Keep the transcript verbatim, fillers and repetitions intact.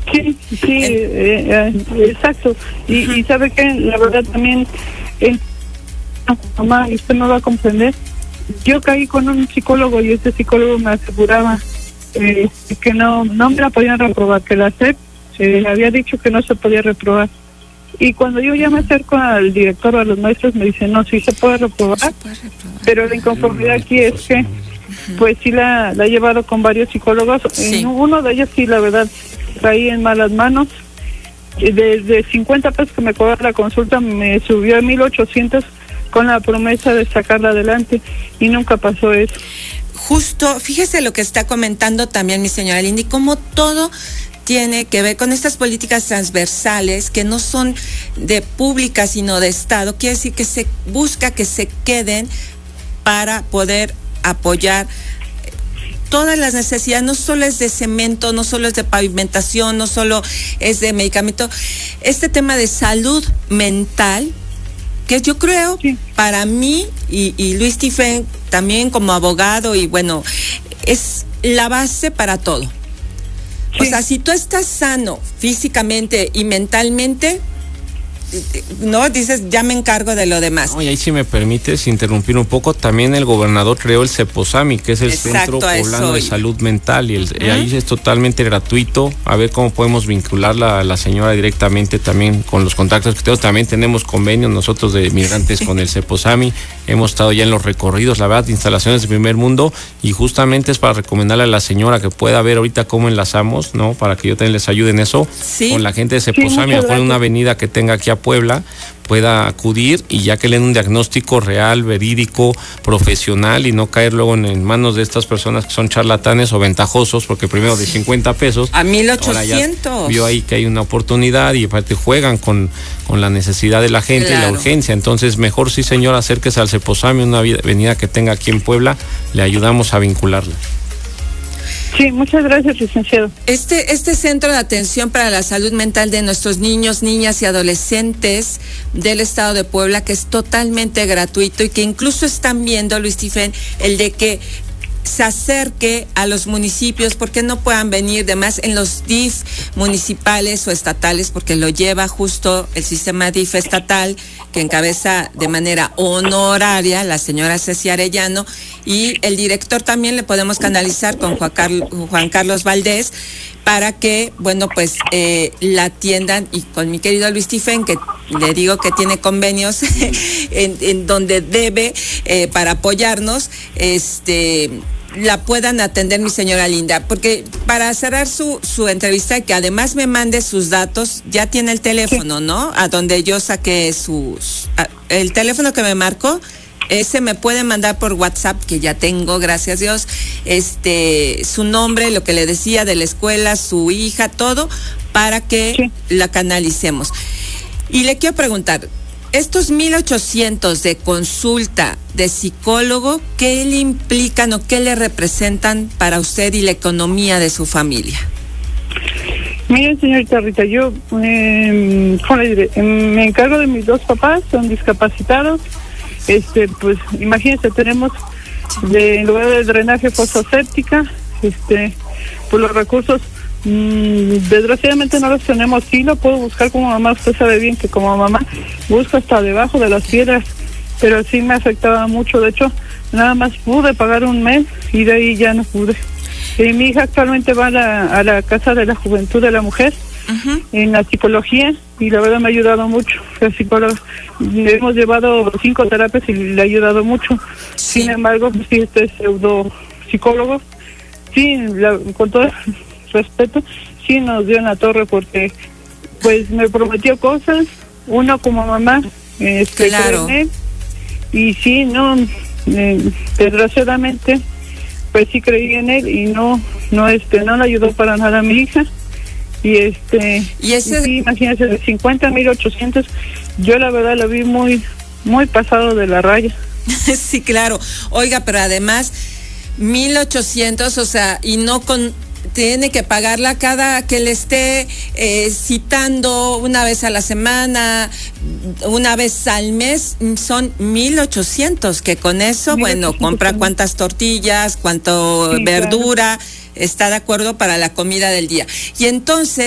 Sí, sí, eh, eh, exacto. Y, uh-huh. y sabe que la verdad también, eh, mamá, usted no va a comprender. Yo caí con un psicólogo y este psicólogo me aseguraba eh, que no no me la podían reprobar, que la S E P eh, había dicho que no se podía reprobar. Y cuando yo ya me acerco al director o a los maestros, me dicen, no, sí se puede reprobar, se puede reprobar. Pero la inconformidad aquí es que, pues sí la, la he llevado con varios psicólogos. Sí. En uno de ellos sí, la verdad, caí en malas manos. Desde cincuenta pesos que me cobraba la consulta, me subió a mil ochocientos con la promesa de sacarla adelante, y nunca pasó eso. Justo, fíjese lo que está comentando también mi señora Lindy, como todo tiene que ver con estas políticas transversales que no son de pública sino de Estado. Quiere decir que se busca que se queden para poder apoyar todas las necesidades. No solo es de cemento, no solo es de pavimentación, no solo es de medicamento. Este tema de salud mental, que yo creo, sí. para mí y, y Luis Stephen también como abogado, y bueno, es la base para todo. Sí. O sea, si tú estás sano físicamente y mentalmente, no, dices, ya me encargo de lo demás. No, y ahí, si me permites interrumpir un poco, también el gobernador creó el CEPOSAMI, que es el Exacto, Centro Poblano de Salud Mental, y, el, uh-huh. y ahí es totalmente gratuito. A ver cómo podemos vincularla a la señora directamente también con los contactos que tenemos. También tenemos convenios nosotros de migrantes sí. con el CEPOSAMI. Hemos estado ya en los recorridos, la verdad, instalaciones de primer mundo, y justamente es para recomendarle a la señora que pueda ver ahorita cómo enlazamos, ¿no? Para que yo también les ayude en eso, sí. con la gente de CEPOSAMI, sí, a una avenida que tenga aquí a Puebla, pueda acudir, y ya que le den un diagnóstico real, verídico, profesional, y no caer luego en, en manos de estas personas que son charlatanes o ventajosos, porque primero de cincuenta pesos a mil ochocientos vio ahí que hay una oportunidad, y aparte juegan con, con la necesidad de la gente, claro. y la urgencia. Entonces mejor sí, señor, acérquese al CEPOSAMI, una avenida que tenga aquí en Puebla, le ayudamos a vincularla. Sí, muchas gracias, licenciado. Este, este centro de atención para la salud mental de nuestros niños, niñas y adolescentes del estado de Puebla, que es totalmente gratuito, y que incluso están viendo, Luis Stephen, el de que se acerque a los municipios, porque no puedan venir de más en los D I F municipales o estatales, porque lo lleva justo el sistema D I F estatal, que encabeza de manera honoraria la señora Ceci Arellano, y el director también le podemos canalizar con Juan Carlos, Juan Carlos Valdés, para que, bueno, pues eh, la atiendan, y con mi querido Luis Stephen, que le digo que tiene convenios en, en donde debe eh, para apoyarnos, este la puedan atender, mi señora linda, porque para cerrar su, su entrevista, que además me mande sus datos, ya tiene el teléfono, sí. ¿no? A donde yo saqué sus, a, el teléfono que me marcó, ese me puede mandar por WhatsApp, que ya tengo, gracias a Dios, este, su nombre, lo que le decía de la escuela, su hija, todo, para que sí. la canalicemos. Y le quiero preguntar, estos mil ochocientos de consulta de psicólogo, ¿qué le implican o qué le representan para usted y la economía de su familia? Mire, señorita Rita, yo eh, ¿cómo le diré? me encargo de mis dos papás, son discapacitados. Este, pues, imagínense, tenemos de, en lugar de drenaje fosfoséptica, este, pues los recursos Mm, desgraciadamente no los tenemos. Sí lo puedo buscar como mamá, usted sabe bien que como mamá busco hasta debajo de las piedras, pero sí me afectaba mucho. De hecho, nada más pude pagar un mes y de ahí ya no pude. Y mi hija actualmente va a la, a la Casa de la Juventud de la Mujer, uh-huh. en la psicología, y la verdad me ha ayudado mucho. La psicóloga, le hemos llevado cinco terapias y le ha ayudado mucho. Sí. Sin embargo, pues sí, este es pseudo psicólogo, sí, la, con todo respeto, sí nos dio en la torre, porque pues me prometió cosas, uno como mamá, este, claro. cree en él, y sí, no, eh, desgraciadamente, pues sí creí en él, y no, no, este, no le ayudó para nada a mi hija, y este, y ese, y sí, imagínense, de cincuenta a mil ochocientos, yo la verdad lo vi muy, muy pasado de la raya. Sí, claro, oiga, pero además, mil ochocientos, o sea, y no con... tiene que pagarla cada que le esté eh, citando, una vez a la semana, una vez al mes, son mil ochocientos, que con eso, bueno, compra cuántas tortillas, cuánto sí, verdura, claro. Está de acuerdo para la comida del día. Y entonces